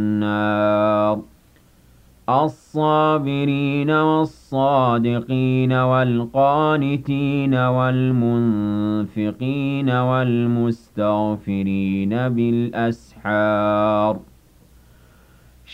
النَّارِ الصَّابِرِينَ وَالصَّادِقِينَ وَالْقَانِتِينَ وَالْمُنفِقِينَ وَالْمُسْتَغْفِرِينَ بِالْأَسْحَارِ